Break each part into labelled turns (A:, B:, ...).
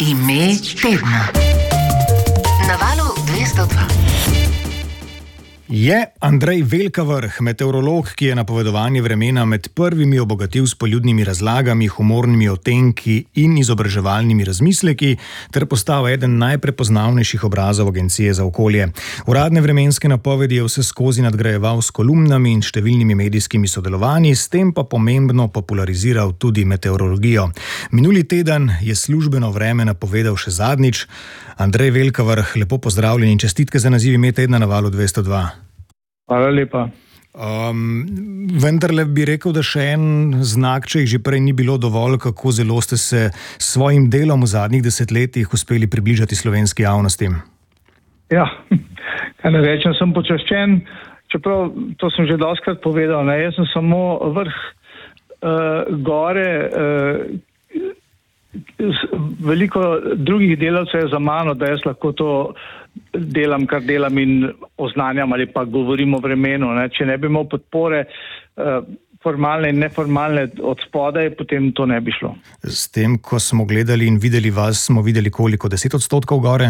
A: Ime tedna. Na Valu 202. Je Andrej Velkavrh, meteorolog, ki je napovedovanje vremena med prvimi obogatil s poljudnimi razlagami, humornimi odtenki in izobraževalnimi razmisleki, ter postal eden najprepoznavnejših obrazov Agencije za okolje. Uradne vremenske napovedi je vse skozi nadgrajeval s kolumnami in številnimi medijskimi sodelovanji, s tem pa pomembno populariziral tudi meteorologijo. Minuli teden je službeno vreme napovedal še zadnjič. Andrej Velkavrh, lepo pozdravljen in čestitke za naziv Ime tedna na Valu 202.
B: Hvala lepa.
A: Vendarle bi rekel, da še en znak, če jih že prej ni bilo dovolj, kako zelo ste se s svojim delom v zadnjih desetletjih uspeli približati slovenski javnosti.
B: Ja, kaj ne rečem, sem počaščen, čeprav to sem že dostikrat povedal, ne, jaz sem samo vrh gore, veliko drugih delavcev je za mano, da jaz lahko to delam, kar delam in oznanjam ali pa govorim o vremenu. Ne. Če ne bi imel podpore formalne in neformalne od spodaj, potem to ne bi šlo.
A: S tem, ko smo gledali in videli vas, smo videli koliko? 10% gore?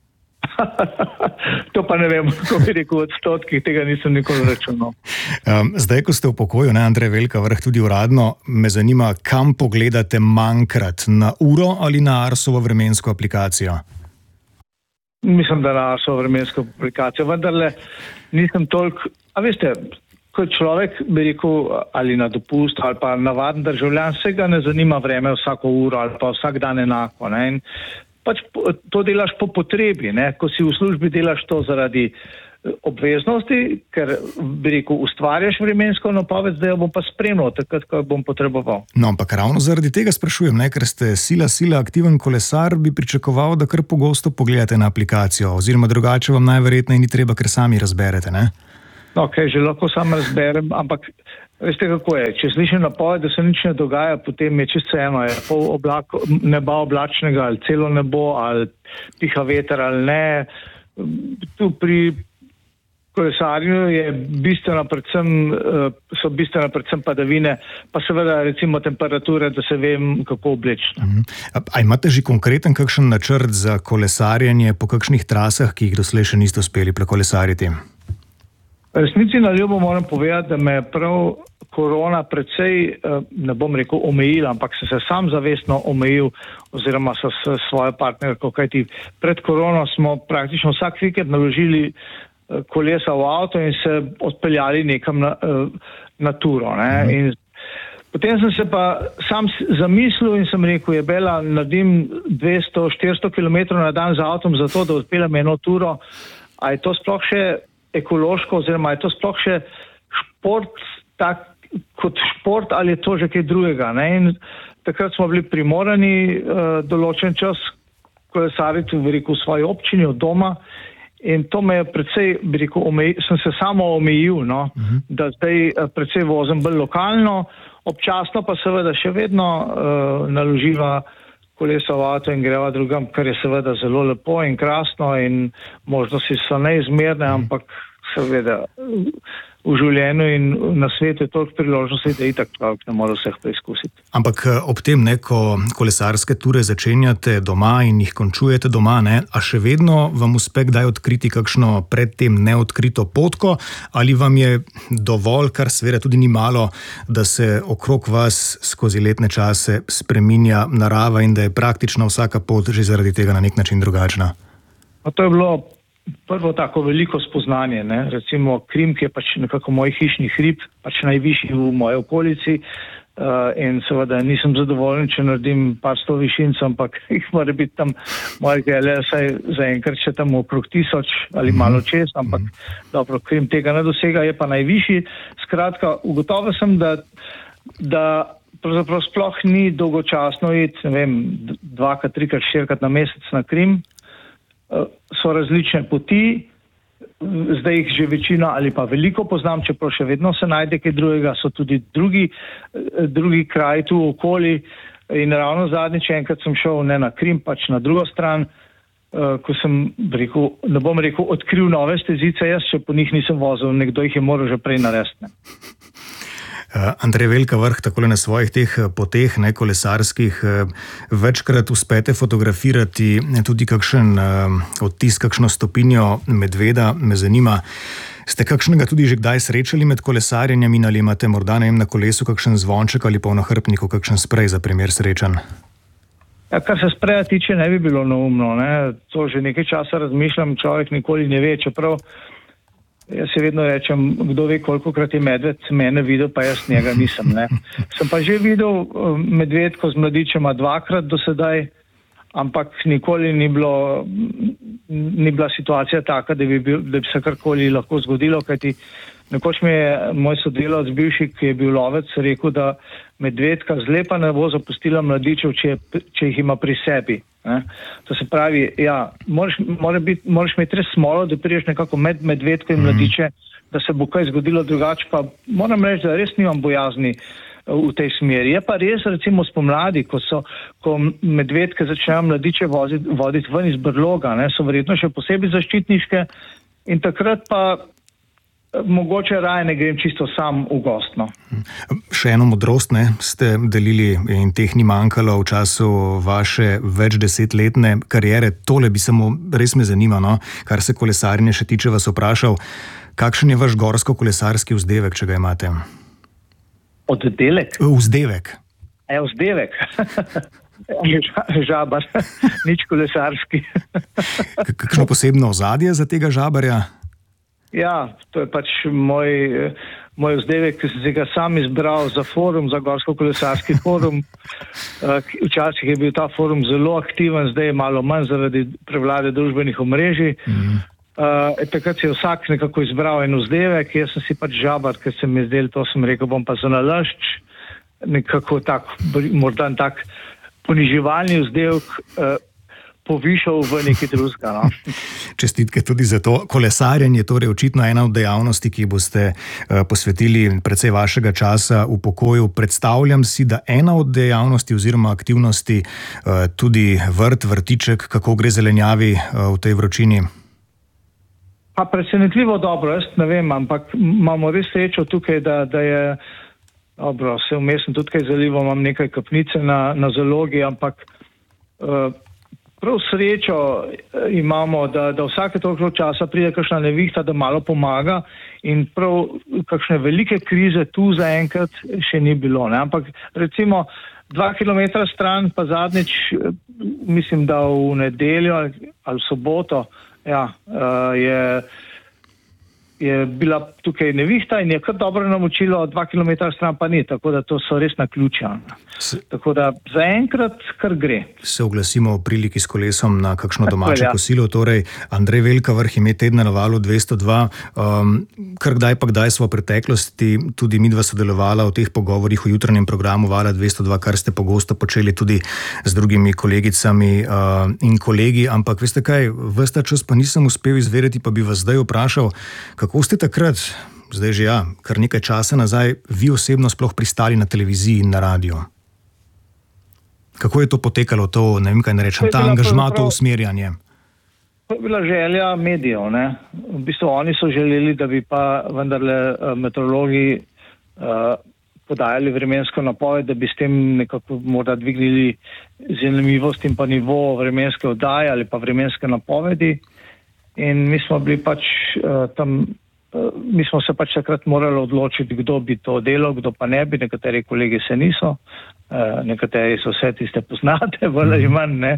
B: To pa ne vem, kako bi rekel odstotkih, tega nisem nikoli računal.
A: Zdaj, ko ste v pokoju, Andrej Velkavrh, tudi uradno, me zanima, kam pogledate manjkrat, na uro ali na Arsovo vremensko aplikacijo?
B: Mislim, da na Arsovo vremensko aplikacijo, vendarle nisem toliko, a veste, kot človek bi rekel, ali na dopust, ali pa navaden državljan, se ga ne zanima vreme vsako uro ali pa vsak dan enako, ne, in pač to delaš po potrebi, ne? Ko si v službi delaš to zaradi obveznosti, ker bi rekel, ustvarjaš vremensko napoved, zdaj jo bom pa spremljal, takrat, ko bom potreboval.
A: No, ampak ravno zaradi tega sprašujem, ne? Ker ste sila aktiven kolesar, bi pričakoval, da kar pogosto pogledate na aplikacijo, oziroma drugače vam najverjetneje ni treba, ker sami razberete, ne?
B: No, okay, že lahko sam razberem, ampak veste, kako je, če slišim napoved, da se nič ne dogaja, potem je čisto eno, je pol neba oblačnega, ali celo nebo, ali piha veter, ali ne. Tu pri kolesarju je so bistvena predvsem padavine, pa seveda recimo temperature, da se vem, kako obleči.
A: A imate že konkreten kakšen načrt za kolesarjenje po kakšnih trasah, ki jih doslej še niste uspeli prekolesariti?
B: V resnici na ljubo moram povedati, da me je prav korona precej, ne bom rekel omejila, ampak sem se sam zavestno omejil oziroma so s svojo partnerko, kajti pred korono smo praktično vsak vikend naložili kolesa v avto in se odpeljali nekam na turo. Ne? In potem sem se pa sam zamislil in sem rekel, jebela, naredim 200-400 km na dan z avtom za to, da odpeljem eno turo, a je to sploh še ekološko, oziroma je to sploh še šport, tak kot šport, ali je to že kaj drugega. Ne? In takrat smo bili primorani določen čas kolesariti v svoji občini od doma in to me je predvsej, bi rekel, sem se samo omejil, no? Da zdaj predvsej vozim bolj lokalno, občasno pa seveda še vedno naloživa kolesa v avto in greva drugam, kar je seveda zelo lepo in krasno in možnosti so neizmerne, ampak seveda v življenju in na svetu je toliko priložnosti, da itak človek ne more vseh preizkusiti.
A: Ampak ob tem, ne, ko kolesarske ture začenjate doma in jih končujete doma, ne, a še vedno vam uspe kdaj odkriti kakšno predtem neodkrito potko, ali vam je dovolj, kar seveda tudi ni malo, da se okrog vas skozi letne čase spreminja narava in da je praktično vsaka pot že zaradi tega na nek način drugačna?
B: Pa to je bilo prvo tako veliko spoznanje, ne? Recimo Krim, ki je pač nekako moj hišni hrib, pač najvišji v moji okolici in seveda nisem zadovoljen, če naredim par 100 višinc, ampak jih mora biti tam moje gele, saj zaenkrat še tam okrog 1000 ali malo čez, ampak dobro, Krim tega ne dosega, je pa najvišji. Skratka, ugotovil sem, da pravzaprav sploh ni dolgočasno iti, ne vem, 2-krat, 3-krat, 4-krat na mesec na Krim. So različne poti, zdaj jih že večina ali pa veliko poznam, čeprav še vedno se najde kaj drugega, so tudi drugi kraji tu okoli in ravno zadnjič enkrat sem šel ne na Krim, pač na drugo stran, ko sem rekel, ne bom rekel, odkril nove stezice, jaz še po njih nisem vozil, nekdo jih je moral že prej narediti.
A: Andrej Velika Vrh, takole na svojih teh poteh, kolesarskih, večkrat uspete fotografirati tudi kakšen odtis, kakšno stopinjo medveda. Me zanima, ste kakšnega tudi že kdaj srečali med kolesarjenjem in ali imate morda na kolesu kakšen zvonček ali pa v nahrbtniku kakšen sprej za primer srečanj?
B: Ja, kar se spreja tiče, ne bi bilo neumno. Ne? To že nekaj časa razmišljam, človek nikoli ne ve, čeprav jaz se vedno rečem, kdo ve, kolikokrat je medved mene videl, pa jaz njega nisem. Ne? Sem pa že videl medvedko z mladičema 2-krat do sedaj, ampak nikoli ni bila situacija taka, da bi se karkoli lahko zgodilo, kajti nekoč mi je moj sodelavec bivši, ki je bil lovec, rekel, da medvedka zlepa ne bo zapustila mladičev, če jih ima pri sebi. Ne? To se pravi, ja, moraš imeti res smolo, da priješ nekako med medvedko in mladiče, da se bo kaj zgodilo drugače, pa moram reči, da res nimam bojazni v tej smeri. Je pa res, recimo spomladi, ko medvedke začnejo mladiče voditi ven iz brloga, ne, so verjetno še posebej zaščitniške in takrat pa mogoče raje ne grem čisto sam v gostno.
A: Še eno modrost ste delili in teh ni manjkalo v času vaše več desetletne kariere. Tole bi samo res me zanima, kar se kolesarjenja še tiče, vas vprašal. Kakšen je vaš gorsko-kolesarski vzdevek, če ga imate?
B: Oddelek?
A: Vzdevek.
B: Vzdevek. Žabar. Nič kolesarski.
A: Kakšno posebno ozadje za tega žabarja?
B: Ja, to je pač moj vzdevek, ki sem se ga sam izbral za forum, za gorsko-kolesarski forum. Včasih je bil ta forum zelo aktiven, zdaj je malo manj zaradi prevlade družbenih omrežij. Takrat si je vsak nekako izbral en vzdevek, jaz sem si pač žabar, ker se mi je zdel, to sem rekel, bom pa za nalašč, nekako tak, morda tak poniževalni vzdevek, povišal v nekaj drugega.
A: Čestitke tudi za to. Kolesarjenje je torej očitno ena od dejavnosti, ki boste posvetili precej vašega časa v pokoju. Predstavljam si, da ena od dejavnosti oziroma aktivnosti tudi vrtiček, kako gre zelenjavi v tej vročini?
B: Pa presenetljivo dobro, jaz ne vem, ampak imamo res srečo tukaj, da je dobro, se vmes tudi kaj zalivo, imam nekaj kapnice na zalogi, ampak prav srečo imamo, da vsake toliko časa pride kakšna nevihta, da malo pomaga in prav kakšne velike krize tu zaenkrat še ni bilo. Ne? Ampak recimo 2 kilometra stran, pa zadnjič, mislim, da v nedeljo ali soboto, ja, je bila tukaj nevihta in je kar dobro namočilo, 2 kilometra stran pa ni, tako da to so res naključja. Tako da zaenkrat kar gre.
A: Se oglasimo v priliki s kolesom na kakšno domače kosilo. Torej, Andrej Velika Vrh ime tedna na Valu 202. Kar kdaj pa kdaj smo v preteklosti tudi midva sodelovala v teh pogovorih v jutranjem programu Vala 202, kar ste pogosto počeli tudi z drugimi kolegicami in kolegi, ampak veste kaj, ves ta čas pa nisem uspel izvedeti, pa bi vas zdaj vprašal, kako ste takrat, zdaj že kar nekaj časa nazaj, vi osebno sploh pristali na televiziji in na radiju? Kako je to potekalo, to, ne vem kaj narečem, ta angažma, to usmerjanje?
B: To je bila želja medijev, ne. V bistvu oni so želeli, da bi pa vendarle meteorologi podajali vremensko napoved, da bi s tem nekako morda dvignili zanimivost in pa nivo vremenske oddaje ali pa vremenske napovedi. In mi smo bili pač tam, mi smo se pač takrat morali odločiti, kdo bi to delal, kdo pa ne bi. Nekateri kolegi se niso, nekateri so vse tiste poznate, bolj ali manj, ne.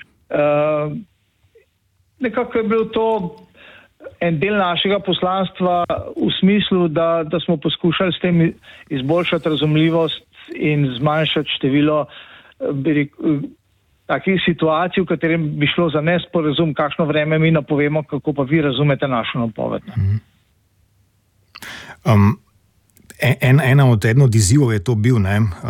B: Nekako je bil to en del našega poslanstva v smislu, da smo poskušali s tem izboljšati razumljivost in zmanjšati število takih situacij, v katerem bi šlo za nesporazum, kakšno vreme mi napovemo, kako pa vi razumete našo napoved.
A: Eno od izzivov je to bil,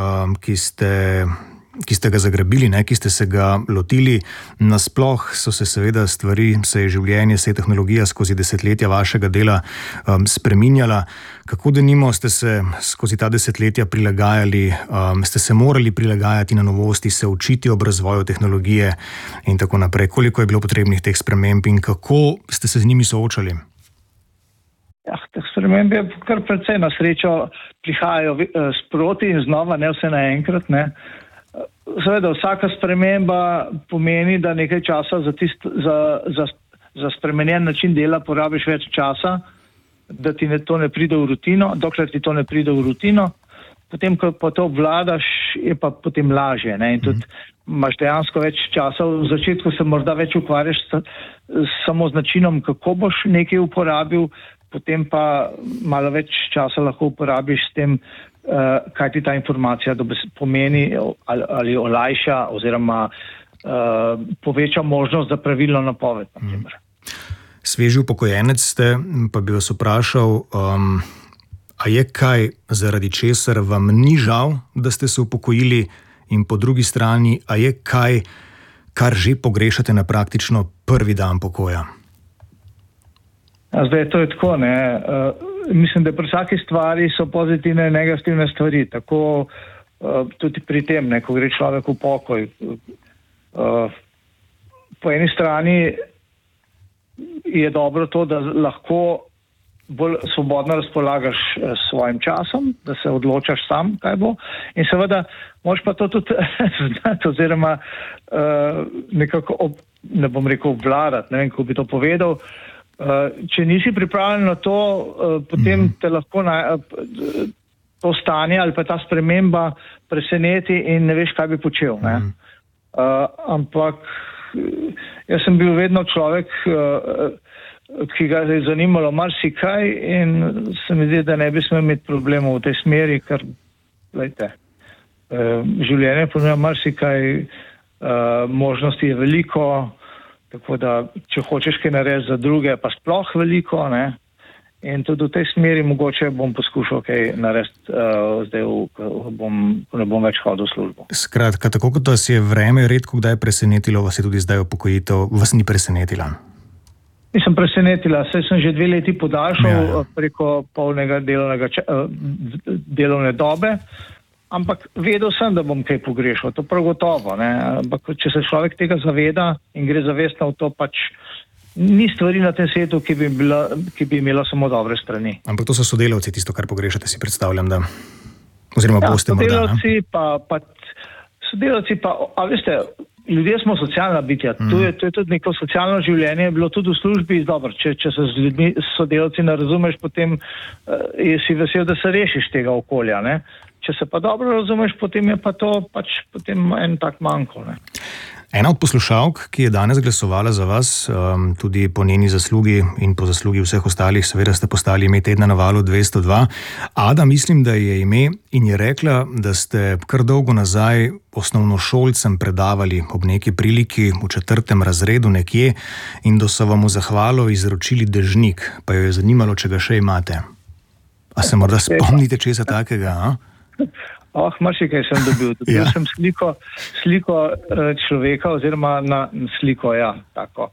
A: ki ste ga zagrabili, ki ste se ga lotili. Nasploh so se seveda stvari, se je življenje, se je tehnologija skozi desetletja vašega dela spreminjala. Kako denimo ste se skozi ta desetletja prilagajali, ste se morali prilagajati na novosti, se učiti ob razvoju tehnologije in tako naprej? Koliko je bilo potrebnih teh sprememb in kako ste se z njimi soočali?
B: Teh spremembe kar precej na srečo prihajajo sproti in znova, ne vse naenkrat, ne. Seveda, vsaka sprememba pomeni, da nekaj časa za spremenjen način dela porabiš več časa, da ti to ne pride v rutino, dokler ti to ne pride v rutino, potem, ko pa to obvladaš, je pa potem lažje, ne, in tudi imaš dejansko več časa. V začetku se morda več ukvarjaš samo z načinom, kako boš nekaj uporabil, potem pa malo več časa lahko uporabiš s tem, kaj ti ta informacija pomeni ali olajša oziroma poveča možnost za pravilno napoved.
A: Sveži upokojenec ste, pa bi vas vprašal, a je kaj, zaradi česar vam ni žal, da ste se upokojili, in po drugi strani, a je kaj, kar že pogrešate na praktično prvi dan pokoja?
B: Zdaj, to je tako, ne. Mislim, da pri vsaki stvari so pozitivne in negativne stvari. Tako tudi pri tem, ne, ko gre človek v pokoj. Po eni strani je dobro to, da lahko bolj svobodno razpolagaš s svojim časom, da se odločaš sam, kaj bo. In seveda, moraš pa to tudi znati, oziroma nekako, ne bom rekel obvladati, ne vem, kako bi to povedal. Če nisi pripravljen na to, potem te lahko to stanje ali pa ta sprememba preseneti in ne veš, kaj bi počel. Ne? Ampak jaz sem bil vedno človek, ki ga je zanimalo marsikaj, in se mi zdi, da ne bi smel imeti problemov v tej smeri, ker glejte, življenje ponuja marsikaj, možnosti je veliko. Tako da, če hočeš kaj narediti za druge, pa sploh veliko, ne? In tudi v tej smeri mogoče bom poskušal kaj narediti zdaj, ko ne bom več hodil v službo.
A: Skratka, tako kot vas je vreme redko kdaj presenetilo, vas je tudi zdaj upokojitev, vas ni presenetila?
B: Nisem presenetila, saj sem že 2 leti podaljšal preko polnega delovne dobe. Ampak vedel sem, da bom kaj pogrešal, to prav gotovo, ne. Ampak če se človek tega zaveda in gre zavestno v to, pač ni stvari na tem svetu, ki bi imela samo dobre strani.
A: Ampak to so sodelavci, tisto, kar pogrešate, si predstavljam, da oziroma boste morda.
B: Sodelavci pa, a veste, ljudje smo socialna bitja, to je tudi neko socialno življenje, bilo tudi v službi, dobro, če se z ljudmi, sodelavci ne razumeš, potem si vesel, da se rešiš tega okolja, ne. Če se pa dobro razumeš, potem je pa to pač potem en tak manko, ne.
A: Ena od poslušalk, ki je danes glasovala za vas, tudi po njeni zaslugi in po zaslugi vseh ostalih, seveda ste postali ime tedna na Valu 202. Ada, mislim, da je ime, in je rekla, da ste kar dolgo nazaj osnovnošolcem predavali ob neki priliki v 4. razredu nekje in da so vam v zahvalo izročili dežnik, pa jo je zanimalo, če ga še imate. A se morda spomnite česa takega, a?
B: Marsikaj sem dobil. Dobil sem sliko človeka, oziroma na sliko, tako,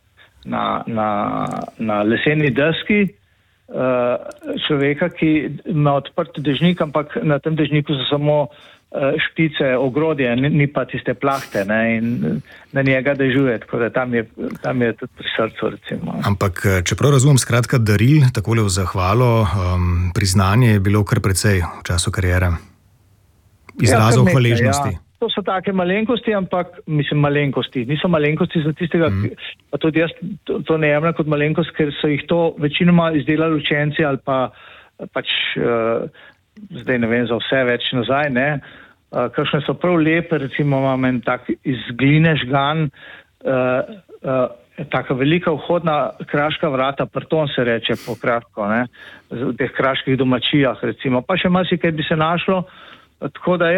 B: na leseni deski človeka, ki ima odprt dežnik, ampak na tem dežniku so samo špice, ogrodje, ni pa tiste plahte, ne, in na njega dežuje, tako da tam je tudi pri srcu, recimo.
A: Ampak, čeprav razumem, skratka, daril, takole v zahvalo, priznanje je bilo kar precej v času kariere. Izrazov hvaležnosti.
B: To so take malenkosti, ampak mislim malenkosti. Niso malenkosti za tistega, pa tudi jaz to ne jemljem kot malenkost, ker so jih to večinoma izdelali učenci ali pa pač zdaj ne vem za vse več nazaj, ne. Kakšne so prav lepe, recimo imam en tak iz gline žgan, taka velika vhodna kraška vrata, parton se reče po kratko, ne, v teh kraških domačijah, recimo. Pa še marsikaj bi se našlo. Tako da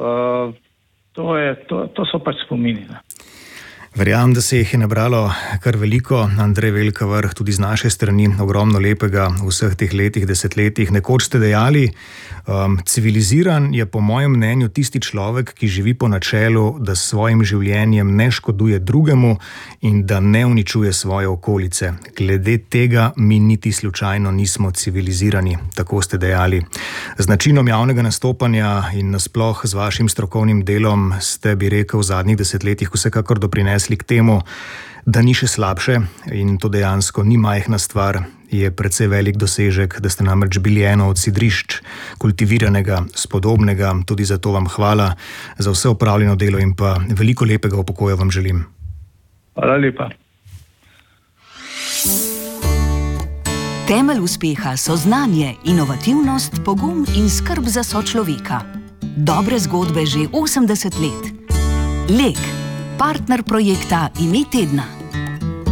B: to so pač spomini. Ne.
A: Verjamem, da se jih je nabralo kar veliko. Andrej Velika Vrh, tudi z naše strani ogromno lepega v vseh teh letih, desetletjih. Nekoč ste dejali, civiliziran je po mojem mnenju tisti človek, ki živi po načelu, da s svojim življenjem ne škoduje drugemu in da ne uničuje svoje okolice. Glede tega mi niti slučajno nismo civilizirani, tako ste dejali. Z načinom javnega nastopanja in nasploh z vašim strokovnim delom ste, bi rekel, v zadnjih desetletjih vsekakor doprinesli prinesli k temu, da ni še slabše, in to dejansko ni majhna stvar, je precej velik dosežek, da ste namreč bili eno od sidrišč kultiviranega, spodobnega. Tudi zato vam hvala za vse opravljeno delo in pa veliko lepega upokoja vam želim.
B: Hvala lepa.
C: Temelj uspeha so znanje, inovativnost, pogum in skrb za sočloveka. Dobre zgodbe že 80 let. Lek, partner projekta Ime tedna.